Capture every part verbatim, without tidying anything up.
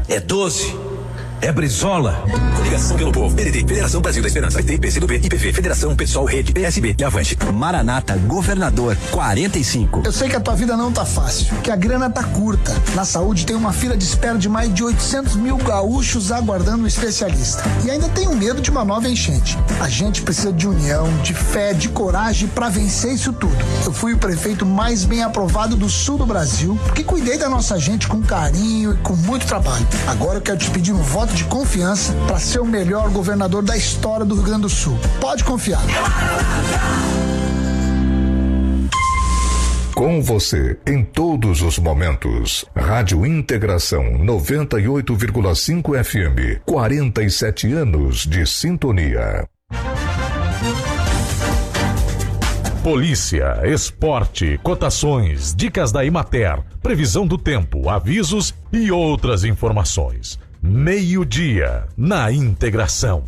É doze. É Brizola. Coligação pelo Povo. P D T, Federação Brasil da Esperança. P T, P C do B, I P V, Federação Pessoal, Rede, P S B e Avante. Maranata, governador, quarenta e cinco. Eu sei que a tua vida não tá fácil, que a grana tá curta. Na saúde tem uma fila de espera de mais de oitocentos mil gaúchos aguardando um especialista. E ainda tenho medo de uma nova enchente. A gente precisa de união, de fé, de coragem pra vencer isso tudo. Eu fui o prefeito mais bem aprovado do sul do Brasil, porque cuidei da nossa gente com carinho e com muito trabalho. Agora eu quero te pedir um voto de confiança para ser o melhor governador da história do Rio Grande do Sul. Pode confiar. Com você em todos os momentos. Rádio Integração noventa e oito vírgula cinco F M. quarenta e sete anos de sintonia. Polícia, esporte, cotações, dicas da Imater, previsão do tempo, avisos e outras informações. Meio-dia, na Integração.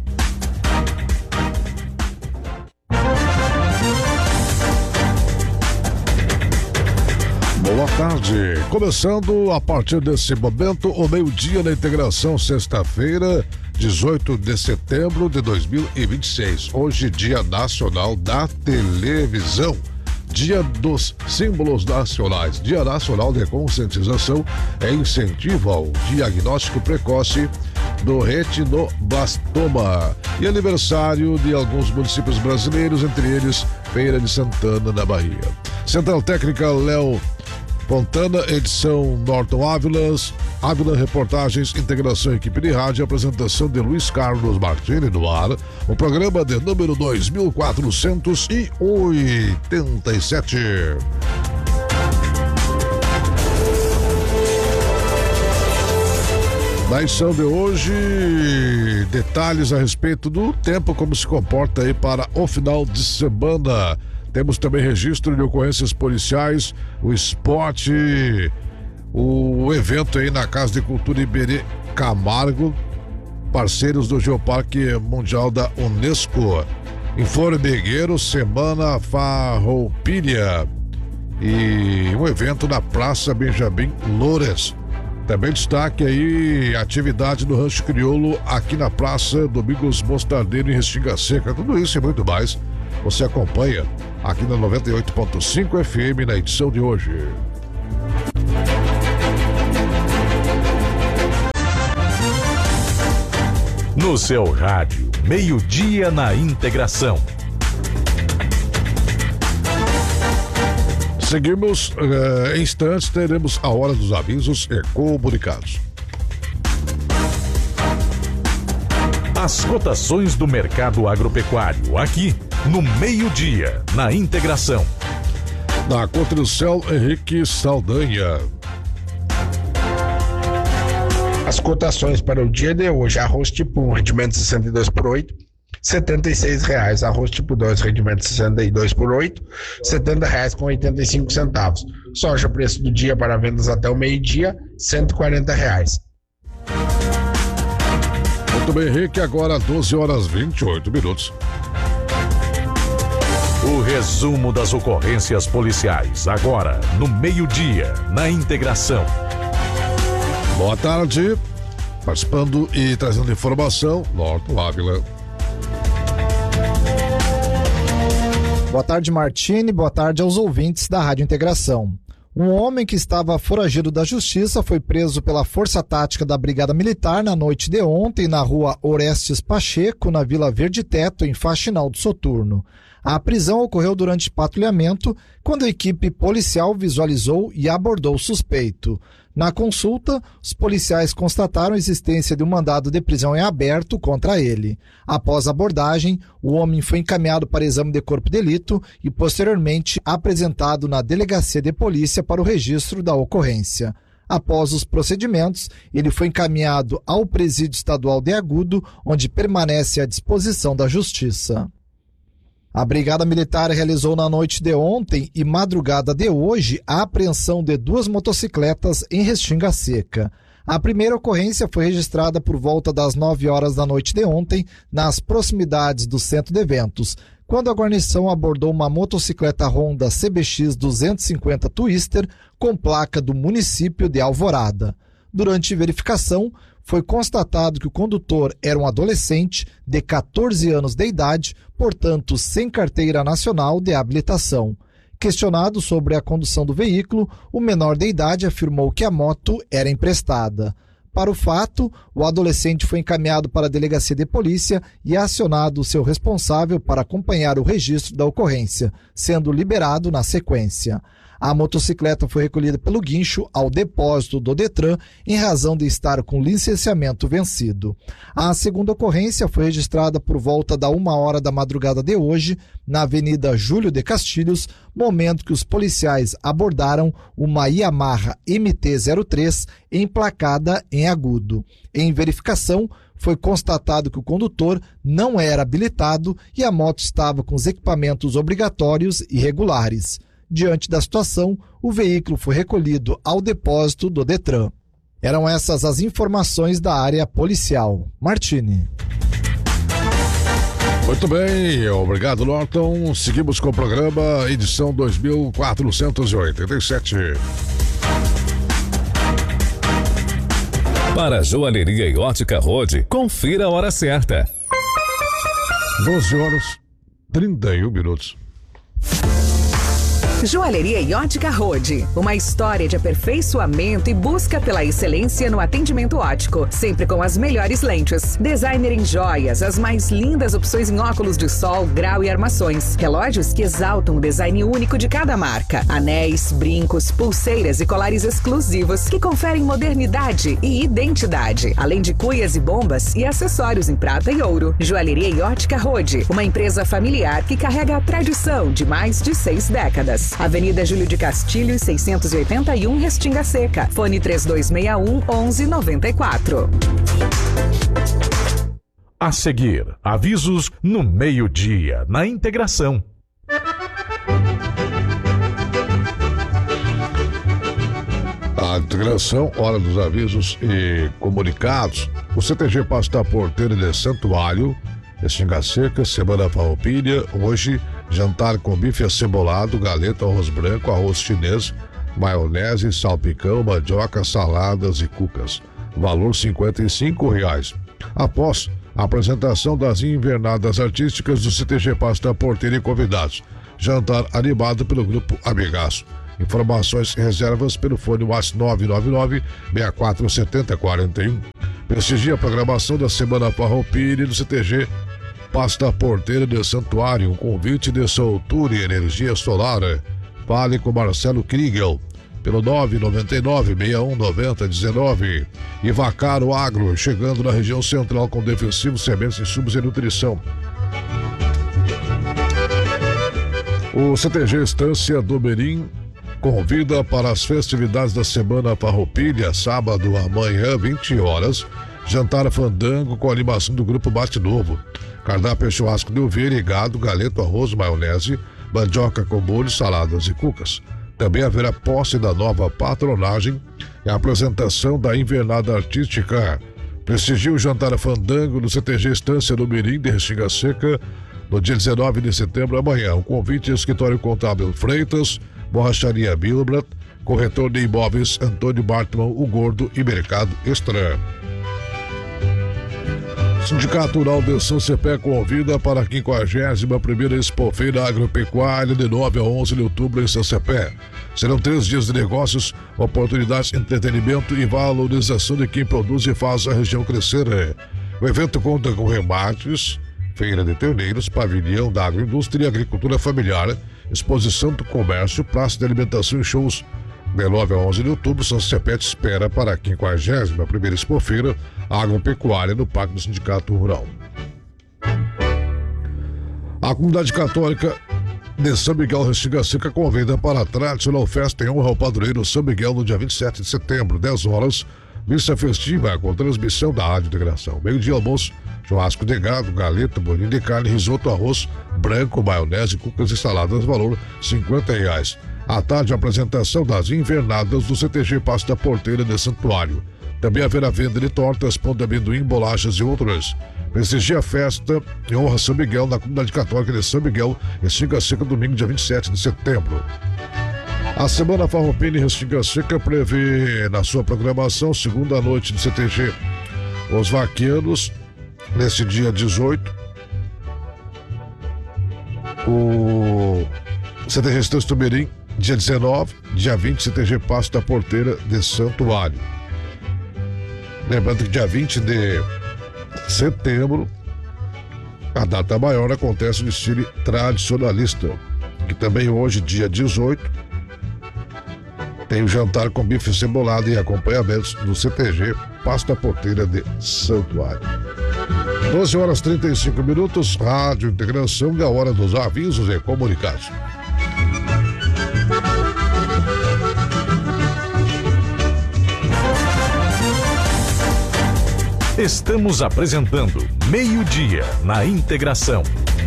Boa tarde. Começando a partir desse momento, o meio-dia na Integração, sexta-feira, dezoito de setembro de dois mil e vinte e seis. Hoje, Dia Nacional da Televisão. Dia dos Símbolos Nacionais, Dia Nacional de Conscientização e Incentivo ao Diagnóstico Precoce do Retinoblastoma e aniversário de alguns municípios brasileiros, entre eles Feira de Santana, na Bahia. Central Técnica Léo Fontana, edição Norton Ávilas, Ávila Reportagens, integração equipe de rádio, apresentação de Luiz Carlos Martini no ar, o programa de número dois mil quatrocentos e oitenta e sete. Na edição de hoje, detalhes a respeito do tempo, como se comporta aí para o final de semana. Temos também registro de ocorrências policiais, o esporte, o evento aí na Casa de Cultura Iberê Camargo, parceiros do Geoparque Mundial da Unesco. Em Formigueiro, Semana Farroupilha e um evento na Praça Benjamin Loures. Também destaque aí a atividade do Rancho Crioulo aqui na Praça Domingos Mostardeiro em Restinga Seca. Tudo isso e muito mais você acompanha aqui na noventa e oito ponto cinco F M na edição de hoje. No seu rádio, meio-dia na Integração. Seguimos, uh, em instantes teremos a hora dos avisos e comunicados. As cotações do mercado agropecuário, aqui no meio-dia, na Integração. Na Cotricel, Henrique Saldanha. As cotações para o dia de hoje: arroz tipo um, rendimento sessenta e dois por oito, setenta e seis reais. Arroz tipo dois, rendimento sessenta e dois por oito, setenta reais com oitenta e cinco centavos. Soja, preço do dia para vendas até o meio-dia, cento e quarenta reais. Muito bem, Henrique, agora doze horas e vinte e oito minutos. O resumo das ocorrências policiais, agora no meio-dia, na Integração. Boa tarde, participando e trazendo informação, Norton Ávila. Boa tarde, Martini, boa tarde aos ouvintes da Rádio Integração. Um homem que estava foragido da justiça foi preso pela Força Tática da Brigada Militar na noite de ontem na rua Orestes Pacheco, na Vila Verde Teto, em Faxinal do Soturno. A prisão ocorreu durante patrulhamento, quando a equipe policial visualizou e abordou o suspeito. Na consulta, os policiais constataram a existência de um mandado de prisão em aberto contra ele. Após a abordagem, o homem foi encaminhado para exame de corpo de delito e posteriormente apresentado na delegacia de polícia para o registro da ocorrência. Após os procedimentos, ele foi encaminhado ao Presídio Estadual de Agudo, onde permanece à disposição da Justiça. A Brigada Militar realizou na noite de ontem e madrugada de hoje a apreensão de duas motocicletas em Restinga Seca. A primeira ocorrência foi registrada por volta das nove horas da noite de ontem, nas proximidades do centro de eventos, quando a guarnição abordou uma motocicleta Honda C B X duzentos e cinquenta Twister com placa do município de Alvorada. Durante verificação, foi constatado que o condutor era um adolescente de quatorze anos de idade, portanto sem carteira nacional de habilitação. Questionado sobre a condução do veículo, o menor de idade afirmou que a moto era emprestada. Para o fato, o adolescente foi encaminhado para a delegacia de polícia e acionado o seu responsável para acompanhar o registro da ocorrência, sendo liberado na sequência. A motocicleta foi recolhida pelo guincho ao depósito do Detran em razão de estar com licenciamento vencido. A segunda ocorrência foi registrada por volta da uma hora da madrugada de hoje, na Avenida Júlio de Castilhos, momento que os policiais abordaram uma Yamaha M T zero três emplacada em Agudo. Em verificação, foi constatado que o condutor não era habilitado e a moto estava com os equipamentos obrigatórios e regulares. Diante da situação, o veículo foi recolhido ao depósito do Detran. Eram essas as informações da área policial. Martini. Muito bem, obrigado, Norton. Seguimos com o programa, edição dois mil quatrocentos e oitenta e sete. Para a Joalheria e Ótica Rode, confira a hora certa. doze horas e trinta e um minutos. Joalheria e Ótica Rode, uma história de aperfeiçoamento e busca pela excelência no atendimento óptico, sempre com as melhores lentes. Designer em joias, as mais lindas opções em óculos de sol, grau e armações. Relógios que exaltam o design único de cada marca. Anéis, brincos, pulseiras e colares exclusivos que conferem modernidade e identidade. Além de cuias e bombas e acessórios em prata e ouro. Joalheria e Ótica Rode, uma empresa familiar que carrega a tradição de mais de seis décadas. Avenida Júlio de Castilhos, seiscentos e oitenta e um, Restinga Seca. Fone três dois seis um, onze noventa e quatro. A seguir, avisos no meio-dia, na integração. A integração, hora dos avisos e comunicados. O C T G Pasta Porteira de Santuário, Restinga Seca, Semana Farroupilha, hoje jantar com bife acebolado, galeta, arroz branco, arroz chinês, maionese, salpicão, mandioca, saladas e cucas. Valor cinquenta e cinco reais. Após a apresentação das invernadas artísticas do C T G Pasta Porteira e convidados. Jantar animado pelo grupo Amigaço. Informações e reservas pelo fone WhatsApp nove nove nove, seis quatro sete zero quatro um. Prestigie a programação da Semana Farroupilha do C T G Pasta Porteira de Santuário, um convite de Soltura e Energia Solar. Fale com Marcelo Kriegel pelo nove nove nove, seis um nove zero um nove. E Vacaro Agro, chegando na região central com defensivos, sementes, insumos e nutrição. O C T G Estância do Berim convida para as festividades da Semana Farroupilha, sábado, amanhã, vinte horas, jantar fandango com a animação do grupo Bate Novo. Cardápio churrasco de ovelha e gado, galeto, arroz, maionese, mandioca com molho, saladas e cucas. Também haverá posse da nova patronagem e a apresentação da invernada artística. Prestigie o jantar fandango no C T G Estância do Mirim de Restinga Seca no dia dezenove de setembro, amanhã. O convite é Escritório Contábil Freitas, Borracharia Bilbrat, Corretor de Imóveis Antônio Bartman, o Gordo e Mercado Extra. Sindicato Rural de São Cepé convida para a quinquagésima primeira Expofeira Agropecuária de nove a onze de outubro em São Cepé. Serão três dias de negócios, oportunidades, entretenimento e valorização de quem produz e faz a região crescer. O evento conta com remates, feira de terneiros, pavilhão da agroindústria e agricultura familiar, exposição do comércio, praça de alimentação e shows. De nove a onze de outubro, São Cepé espera para a quinquagésima primeira Expofeira Agropecuária no Parque do Sindicato Rural. A comunidade católica de São Miguel Restinga Seca convida para a tradicional festa em honra ao padroeiro São Miguel no dia vinte e sete de setembro, dez horas, missa festiva com transmissão da Rádio Integração. Meio-dia almoço, churrasco de gado, galeta, bolinho de carne, risoto, arroz branco, maionese, cucas e saladas, valor cinquenta reais. À tarde, a apresentação das invernadas do C T G Pasta Porteira de Santuário. Também haverá venda de tortas, pão de amendoim, bolachas e outras. Prestigie a festa em honra a São Miguel na comunidade católica de São Miguel, em Restinga Seca, domingo, dia vinte e sete de setembro. A Semana Farroupilha em Restinga Seca prevê na sua programação segunda noite do C T G Os vaqueiros, nesse dia dezoito, o C T G Estância Tumirim, dia dezenove, dia vinte, C T G Passo da Porteira de Santuário. Lembrando que dia vinte de setembro, a data maior, acontece o desfile tradicionalista, que também hoje, dia dezoito, tem o jantar com bife cebolado e acompanhamentos do C T G Passo da Porteira de Santuário. doze horas e trinta e cinco minutos, Rádio Integração e a hora dos avisos e comunicados. Estamos apresentando Meio-Dia na Integração.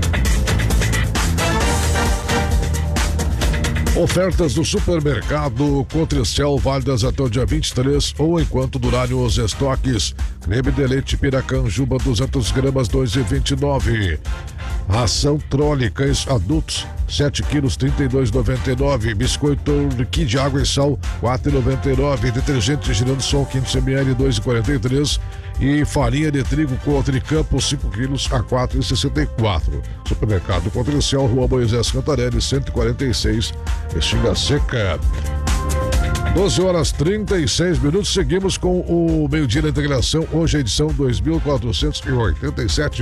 Ofertas do supermercado Cotricel válidas até o dia vinte e três ou enquanto durarem os estoques. Creme de leite Piracanjuba duzentas gramas dois reais e vinte e nove. Ração Trolli cães adultos sete quilos trinta e dois reais e noventa e nove. Biscoito Kid de água e sal quatro reais e noventa e nove. Detergente Giransol quinhentos mililitros dois reais e quarenta e três. E farinha de trigo Cotricampo cinco quilos a quatro reais e sessenta e quatro. Supermercado Cotricel, Rua Moisés Cantarelli cento e quarenta e seis, Restinga Seca. doze horas e trinta e seis minutos, seguimos com o Meio-Dia da Integração, hoje a edição dois mil quatrocentos e oitenta e sete.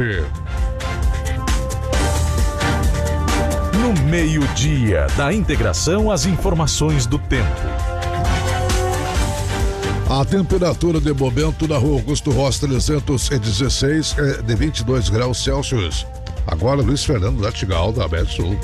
No Meio-Dia da Integração, as informações do tempo. A temperatura de momento na Rua Augusto Rocha trezentos e dezesseis é de vinte e dois graus Celsius. Agora Luiz Fernando Latigal, da Metsul.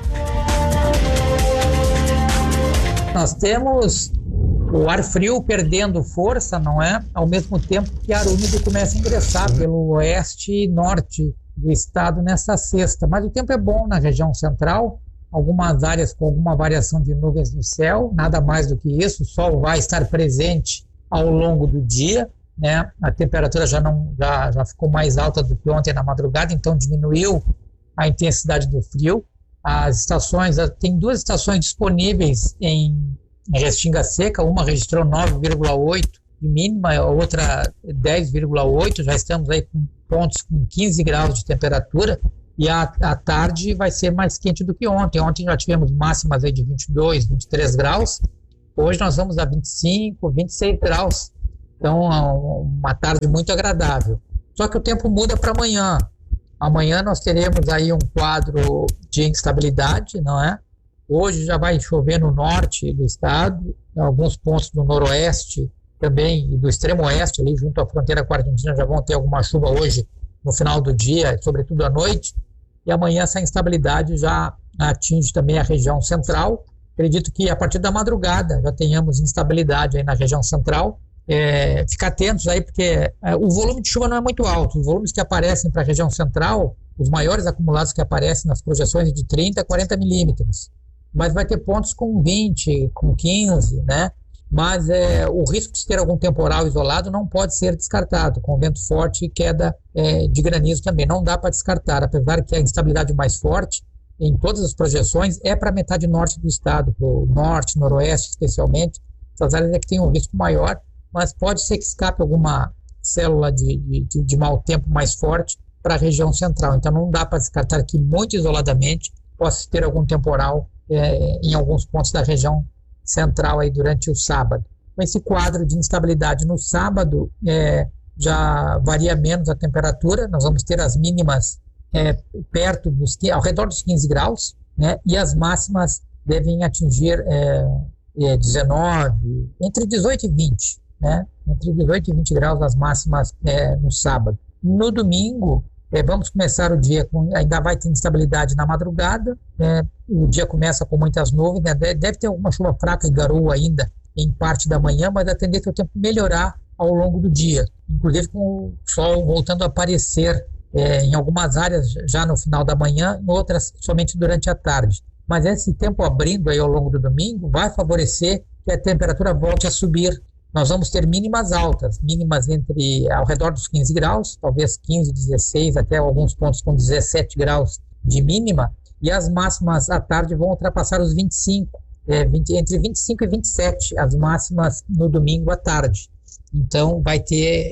Nós temos o ar frio perdendo força, não é? Ao mesmo tempo que ar úmido começa a ingressar pelo oeste e norte do estado nessa sexta. Mas o tempo é bom na região central, algumas áreas com alguma variação de nuvens no céu, nada mais do que isso. O sol vai estar presente ao longo do dia, né? A temperatura já, não, já, já ficou mais alta do que ontem na madrugada, então diminuiu a intensidade do frio. As estações, tem duas estações disponíveis em, em Restinga Seca, uma registrou nove vírgula oito de mínima, a outra dez vírgula oito, já estamos aí com pontos com quinze graus de temperatura, e a, a tarde vai ser mais quente do que ontem. Ontem já tivemos máximas aí de vinte e dois, vinte e três graus, hoje nós vamos a vinte e cinco, vinte e seis graus, então uma tarde muito agradável. Só que o tempo muda para amanhã. Amanhã nós teremos aí um quadro de instabilidade, não é? Hoje já vai chover no norte do estado, em alguns pontos do noroeste também, e do extremo oeste, ali junto à fronteira com a Argentina, já vão ter alguma chuva hoje no final do dia, sobretudo à noite, e amanhã essa instabilidade já atinge também a região central. Acredito que a partir da madrugada já tenhamos instabilidade aí na região central. É, ficar atentos aí, porque é, o volume de chuva não é muito alto. Os volumes que aparecem para a região central, os maiores acumulados que aparecem nas projeções de trinta a quarenta milímetros. Mas vai ter pontos com vinte, com quinze, né? Mas é, o risco de ter algum temporal isolado não pode ser descartado, com vento forte e queda é, de granizo também. Não dá para descartar, apesar que a instabilidade mais forte, em todas as projeções, é para a metade norte do estado, para o norte, noroeste especialmente. Essas áreas é que tem um risco maior, mas pode ser que escape alguma célula de, de, de mau tempo mais forte para a região central. Então não dá para descartar que muito isoladamente possa ter algum temporal é, em alguns pontos da região central aí durante o sábado. Com esse quadro de instabilidade no sábado, é, já varia menos a temperatura, nós vamos ter as mínimas é, perto dos, ao redor dos quinze graus, né, e as máximas devem atingir é, é, dezenove, entre dezoito e vinte, né, entre dezoito e vinte graus as máximas é, no sábado. No domingo, é, vamos começar o dia com, ainda vai ter instabilidade na madrugada, né, o dia começa com muitas nuvens, né, deve ter alguma chuva fraca e garoa ainda em parte da manhã, mas a tendência é o tempo melhorar ao longo do dia, inclusive com o sol voltando a aparecer é, em algumas áreas já no final da manhã, em outras somente durante a tarde. Mas esse tempo abrindo aí ao longo do domingo vai favorecer que a temperatura volte a subir. Nós vamos ter mínimas altas, mínimas entre ao redor dos quinze graus, talvez quinze, dezesseis, até alguns pontos com dezessete graus de mínima, e as máximas à tarde vão ultrapassar os vinte e cinco, é, vinte, entre vinte e cinco e vinte e sete, as máximas no domingo à tarde. Então vai ter é,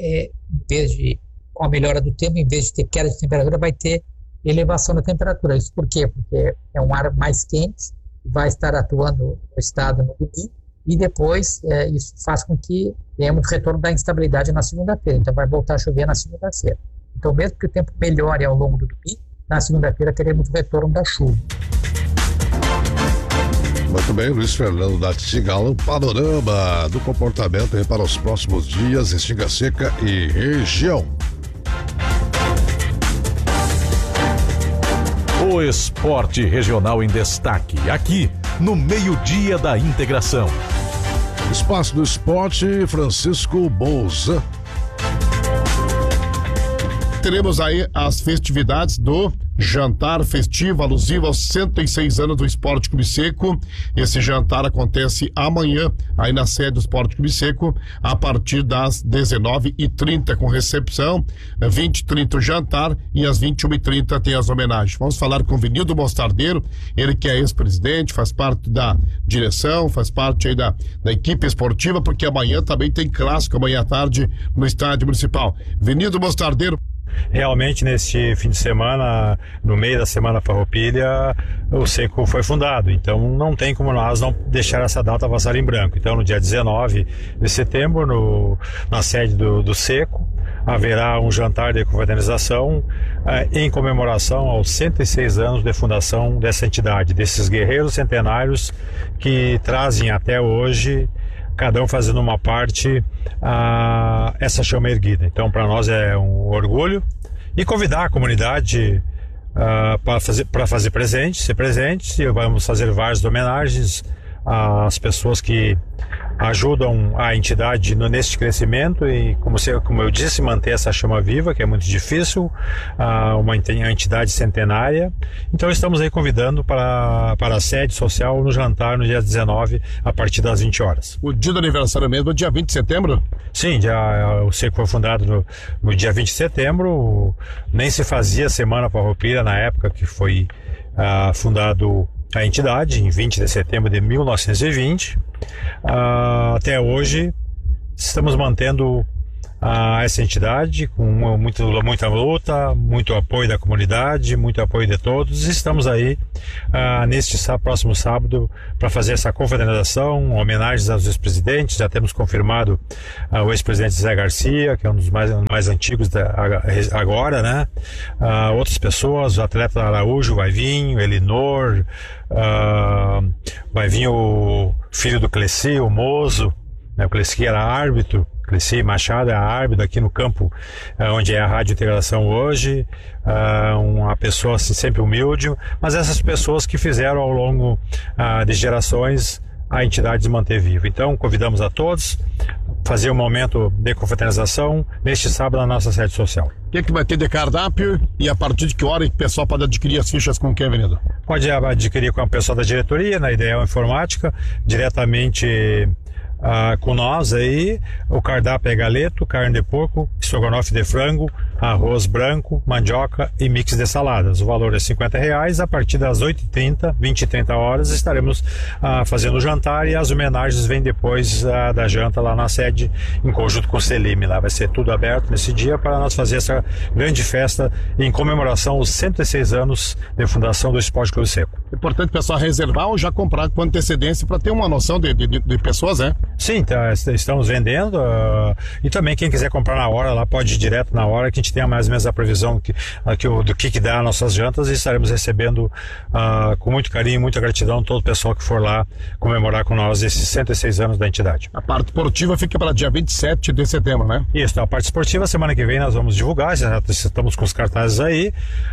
em vez de, com a melhora do tempo, em vez de ter queda de temperatura, vai ter elevação da temperatura. Isso por quê? Porque é um ar mais quente, vai estar atuando no estado no domingo, e depois é, isso faz com que tenhamos retorno da instabilidade na segunda-feira. Então vai voltar a chover na segunda-feira. Então, mesmo que o tempo melhore ao longo do domingo, na segunda-feira teremos o retorno da chuva. Muito bem, Luiz Fernando da Tigala, um panorama do comportamento aí para os próximos dias em Xinga Seca e região. O esporte regional em destaque, aqui no Meio-Dia da Integração. Espaço do Esporte, Francisco Bolsa. Teremos aí as festividades do jantar festivo alusivo aos cento e seis anos do Esporte Clube Seco. Esse jantar acontece amanhã aí na sede do Esporte Clube Seco a partir das dezenove e trinta, com recepção, vinte e trinta o jantar e às vinte e uma e trinta tem as homenagens. Vamos falar com o Vinildo Mostardeiro, ele que é ex-presidente, faz parte da direção, faz parte aí da, da equipe esportiva, porque amanhã também tem clássico, amanhã à tarde no estádio municipal. Vinildo Mostardeiro. Realmente, neste fim de semana, no meio da Semana Farroupilha, o Seco foi fundado, então não tem como nós não deixar essa data passar em branco. Então, no dia dezenove de setembro, no, na sede do, do Seco, haverá um jantar de confraternização eh, em comemoração aos cento e seis anos de fundação dessa entidade, desses guerreiros centenários que trazem até hoje, cada um fazendo uma parte, a essa chama erguida. Então, para nós é um orgulho, e convidar a comunidade uh, para fazer, para fazer presente, ser presente, e vamos fazer várias homenagens às pessoas que ajudam a entidade no, neste crescimento e, como, se, como eu disse, manter essa chama viva, que é muito difícil, uh, uma entidade centenária. Então estamos aí convidando para, para a sede social no jantar no dia dezenove, a partir das vinte horas. O dia do aniversário mesmo é dia vinte de setembro? Sim, já, o Seco foi fundado no, no dia vinte de setembro, nem se fazia Semana Farroupilha na época que foi uh, fundado a entidade, em vinte de setembro de mil novecentos e vinte. Uh, até hoje estamos mantendo uh, essa entidade com muito, muita luta, muito apoio da comunidade, muito apoio de todos. Estamos aí uh, neste sábado, próximo sábado, para fazer essa confraternização, homenagens aos ex-presidentes. Já temos confirmado uh, o ex-presidente Zé Garcia, que é um dos mais, mais antigos da, agora, né? Uh, outras pessoas, o atleta Araújo vai vir, o Elinor, uh, vai vir o filho do Cleci, o Mozo, né? O Cleci era árbitro, Cleci Machado é árbitro aqui no campo, uh, onde é a Rádio Integração hoje, uh, uma pessoa assim, sempre humilde, mas essas pessoas que fizeram ao longo uh, de gerações a entidade se manter viva. Então convidamos a todos a fazer um momento de confraternização neste sábado na nossa sede social. O que, é que vai ter de cardápio e a partir de que hora o pessoal pode adquirir as fichas com quem, Vinildo? Pode adquirir com a pessoa da diretoria, na Ideal Informática, diretamente Uh, com nós aí. O cardápio é galeto, carne de porco, estrogonofe de frango, arroz branco, mandioca e mix de saladas. O valor é cinquenta reais. A partir das oito e trinta, vinte e trinta horas, estaremos uh, fazendo o jantar, e as homenagens vêm depois uh, da janta lá na sede, em conjunto com o Selim. Lá vai ser tudo aberto nesse dia para nós fazer essa grande festa em comemoração aos cento e seis anos de fundação do Esporte Clube Seco. É importante o pessoal reservar ou já comprar com antecedência para ter uma noção de, de, de pessoas, né? Sim, tá, estamos vendendo, uh, e também quem quiser comprar na hora lá pode ir direto na hora, que a gente tenha mais ou menos a previsão que, uh, que, do que, que dá as nossas jantas, e estaremos recebendo uh, com muito carinho e muita gratidão todo o pessoal que for lá comemorar com nós esses cento e seis anos da entidade. A parte esportiva fica para dia vinte e sete de setembro, né? Isso, a parte esportiva semana que vem nós vamos divulgar, já estamos com os cartazes aí,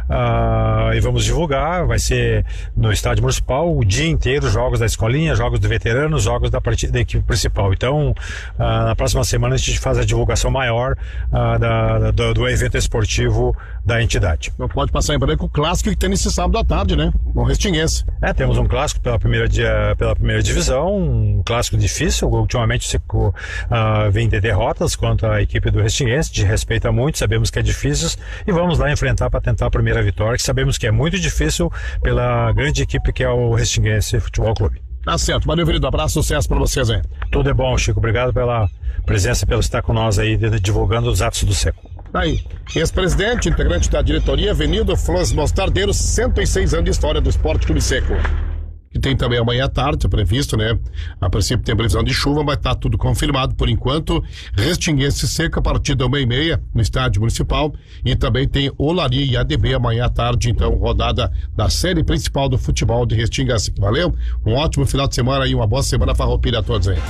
uh, e vamos divulgar, vai ser no estádio municipal o dia inteiro, jogos da escolinha, jogos de veteranos, jogos da, partida, da equipe principal. Então, uh, na próxima semana a gente faz a divulgação maior uh, da, da, do evento esportivo da entidade. Não pode passar em branco o clássico que tem nesse sábado à tarde, né? Com o Restinguense. É, temos um clássico pela primeira, dia, pela primeira divisão, um clássico difícil. Ultimamente se, uh, vem de derrotas contra a equipe do Restinguense, de respeita muito, sabemos que é difícil, e vamos lá enfrentar para tentar a primeira vitória, que sabemos que é muito difícil pela grande equipe que é o Restinguense Futebol Clube. Tá certo. Valeu, querido. Abraço, sucesso pra vocês aí. Tudo é bom, Chico. Obrigado pela presença, pelo estar com nós aí, divulgando os atos do Seco. Aí, ex-presidente, integrante da diretoria, Avenida Flores Mostardeiro, cento e seis anos de história do Esporte Clube Seco. Que tem também amanhã à tarde, é previsto, né? A princípio tem previsão de chuva, mas tá tudo confirmado por enquanto. Restinguense Seca, a partir da uma e meia, no estádio municipal. E também tem Olaria e A D B amanhã à tarde, então, rodada da série principal do futebol de Restinga Seca. Valeu? Um ótimo final de semana e uma boa semana farroupilha a todos aí.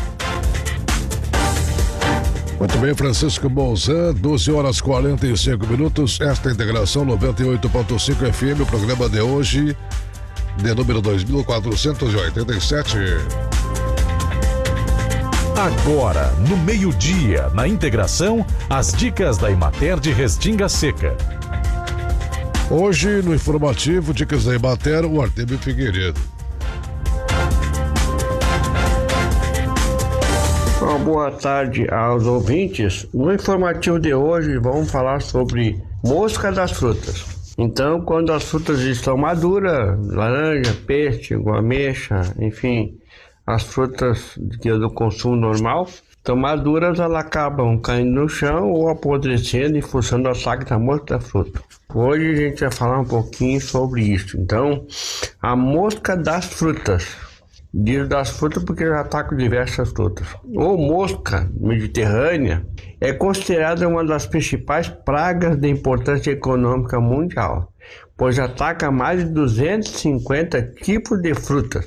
Muito bem, Francisco Bolzan, doze horas e quarenta e cinco minutos. Esta integração noventa e oito ponto cinco F M, o programa de hoje, de número dois mil quatrocentos e oitenta e sete. Agora, no meio-dia, na integração, as dicas da Emater de Restinga Seca. Hoje, no informativo Dicas da Emater, o Artemio Figueiredo. Uma boa tarde aos ouvintes. No informativo de hoje vamos falar sobre mosca das frutas. Então, quando as frutas estão maduras, laranja, pêssego, ameixa, enfim, as frutas que é do consumo normal, estão maduras, elas acabam caindo no chão ou apodrecendo em função do ataque da mosca da fruta. Hoje a gente vai falar um pouquinho sobre isso. Então, a mosca das frutas. Diz das frutas porque já ataca diversas frutas. Ou mosca mediterrânea é considerada uma das principais pragas de importância econômica mundial, pois ataca mais de duzentos e cinquenta tipos de frutas,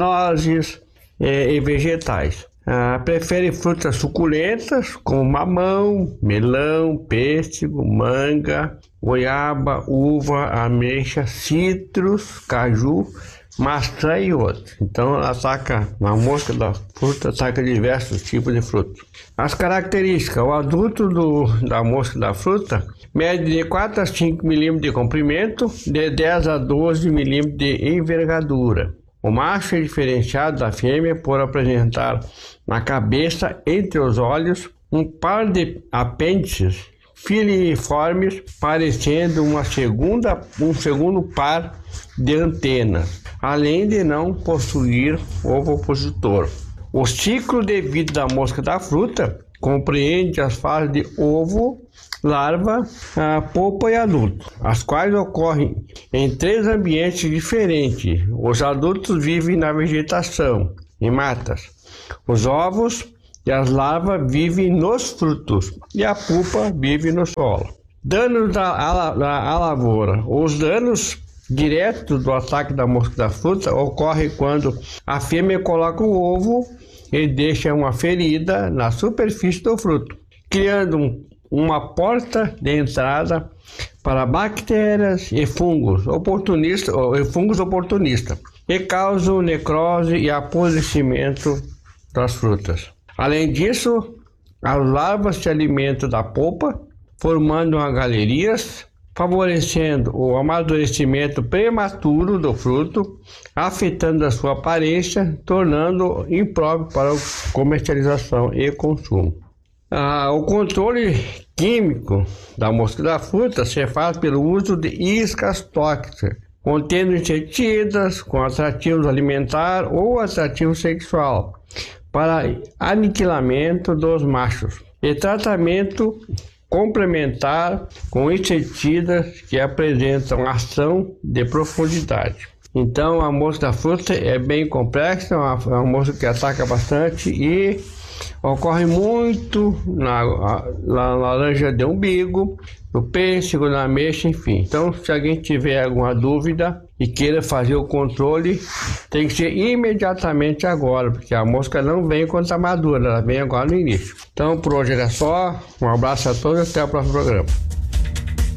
nozes eh, e vegetais. Ah, prefere frutas suculentas como mamão, melão, pêssego, manga, goiaba, uva, ameixa, citros, caju, maçã e outros. Então ela ataca, a mosca da fruta ataca diversos tipos de frutas. As características: o adulto do, da mosca da fruta mede de quatro a cinco milímetros de comprimento, de dez a doze milímetros de envergadura. O macho é diferenciado da fêmea por apresentar na cabeça, entre os olhos, um par de apêndices filiformes, parecendo uma segunda, um segundo par de antenas, além de não possuir ovopositor. O ciclo de vida da mosca da fruta compreende as fases de ovo, larva, a polpa e adulto, as quais ocorrem em três ambientes diferentes. Os adultos vivem na vegetação, em matas. Os ovos e as larvas vivem nos frutos e a pupa vive no solo. Danos da, da lavoura. Os danos diretos do ataque da mosca da fruta ocorrem quando a fêmea coloca o ovo e deixa uma ferida na superfície do fruto, criando um, uma porta de entrada para bactérias e fungos oportunistas, e fungos oportunistas, e causam necrose e apodrecimento das frutas. Além disso, as larvas se alimentam da polpa, formando uma galerias, favorecendo o amadurecimento prematuro do fruto, afetando a sua aparência, tornando impróprio para a comercialização e consumo. Ah, o controle químico da mosca da fruta se faz pelo uso de iscas tóxicas, contendo inseticidas com atrativo alimentar ou atrativo sexual, para aniquilamento dos machos, e tratamento complementar com inseticidas que apresentam ação de profundidade. Então a mosca da fruta é bem complexa, é uma, é uma mosca que ataca bastante e ocorre muito na, na laranja de umbigo, no pêssego, na ameixa, enfim. Então, se alguém tiver alguma dúvida e queira fazer o controle, tem que ser imediatamente agora, porque a mosca não vem quando está madura, ela vem agora no início. Então, por hoje era só. Um abraço a todos e até o próximo programa.